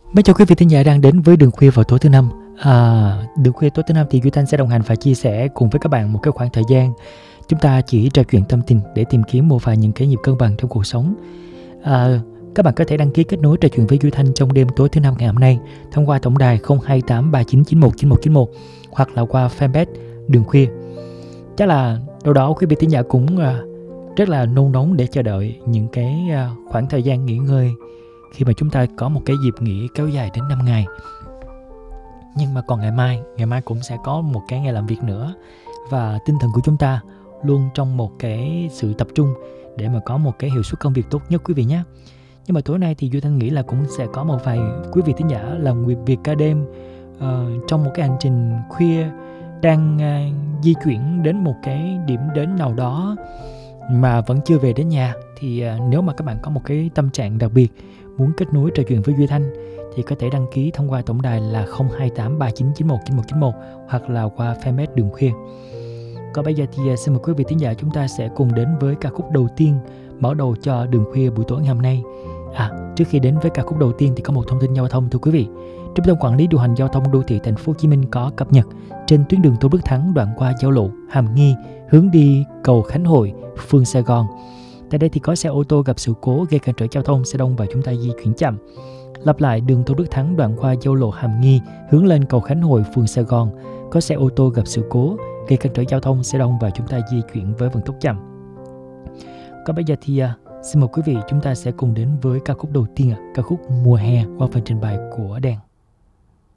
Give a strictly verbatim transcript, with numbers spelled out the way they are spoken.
Mến chào quý vị thính giả đang đến với Đường Khuya vào tối thứ năm. À, Đường Khuya tối thứ năm thì Duy Thanh sẽ đồng hành và chia sẻ cùng với các bạn một cái khoảng thời gian chúng ta chỉ trò chuyện tâm tình để tìm kiếm một vài những cái nhịp cân bằng trong cuộc sống. À, các bạn có thể đăng ký kết nối trò chuyện với Duy Thanh trong đêm tối thứ năm ngày hôm nay thông qua tổng đài không hai tám ba chín chín một chín một chín một hoặc là qua fanpage Đường Khuya. Chắc là đâu đó quý vị thính giả cũng uh, rất là nôn nóng để chờ đợi những cái uh, khoảng thời gian nghỉ ngơi khi mà chúng ta có một cái dịp nghỉ kéo dài đến năm ngày. Nhưng mà còn ngày mai, ngày mai cũng sẽ có một cái ngày làm việc nữa, và tinh thần của chúng ta luôn trong một cái sự tập trung để mà có một cái hiệu suất công việc tốt nhất quý vị nhé. Nhưng mà tối nay thì Duy Thanh nghĩ là cũng sẽ có một vài quý vị thính giả làm việc ca đêm uh, trong một cái hành trình khuya, đang uh, di chuyển đến một cái điểm đến nào đó mà vẫn chưa về đến nhà. Thì uh, nếu mà các bạn có một cái tâm trạng đặc biệt muốn kết nối trò chuyện với Duy Thanh thì có thể đăng ký thông qua tổng đài là không hai tám ba chín chín một chín một chín một hoặc là qua fanpage Đường Khuya. Còn bây giờ thì xin mời quý vị thính giả chúng ta sẽ cùng đến với ca khúc đầu tiên mở đầu cho Đường Khuya buổi tối ngày hôm nay. À, trước khi đến với ca khúc đầu tiên thì có một thông tin giao thông thưa quý vị. Trung tâm Quản lý điều hành giao thông đô thị Thành phố Hồ Chí Minh có cập nhật trên tuyến đường Tôn Đức Thắng đoạn qua giao lộ Hàm Nghi hướng đi cầu Khánh Hội, phường Sài Gòn. Tại đây thì có xe ô tô gặp sự cố gây cản trở giao thông xe đông và chúng ta di chuyển chậm. Lặp lại, đường Tôn Đức Thắng đoạn qua giao lộ Hàm Nghi hướng lên cầu Khánh Hội, phường Sài Gòn có xe ô tô gặp sự cố gây cản trở giao thông xe đông và chúng ta di chuyển với vận tốc chậm. Còn bây giờ thì uh, xin mời quý vị chúng ta sẽ cùng đến với ca khúc đầu tiên, uh, ca khúc Mùa Hè qua phần trình bày của Đèn.